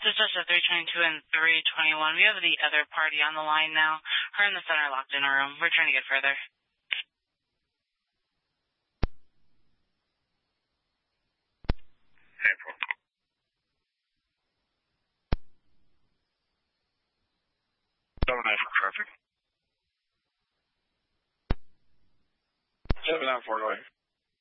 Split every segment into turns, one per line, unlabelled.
Just at 322 and 321. We have the other party on the line now. Her and the son are locked in a room. We're trying to get further.
April. 79 for traffic. 794, go ahead.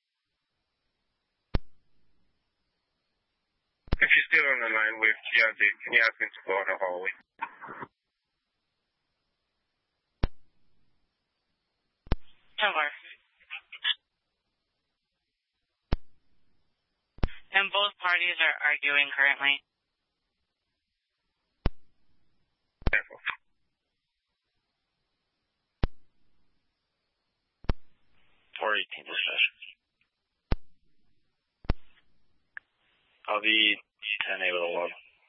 If you're still on the line with Keontae, can you ask him to go in the hallway?
Sure. And both parties are arguing currently.
Careful. 418 dispatch. I'll be 10A with a log.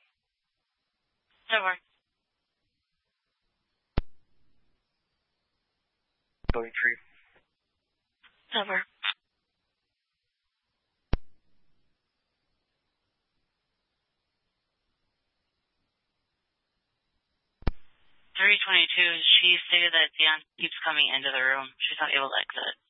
Sure.
Going 3.
Sure. 322, she stated that Dion keeps coming into the room. She's not able to exit.